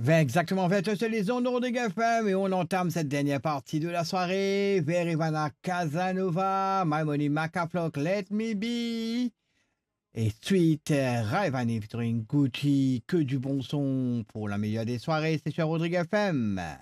Exactement 20 sur les ondes de Rodrigue FM et on entame cette dernière partie de la soirée. Vers Ivana Casanova, My Money Macaflock, Let Me Be. Et suite, Raivani featuring Gucci, que du bon son pour la meilleure des soirées, c'est sur Rodrigue FM.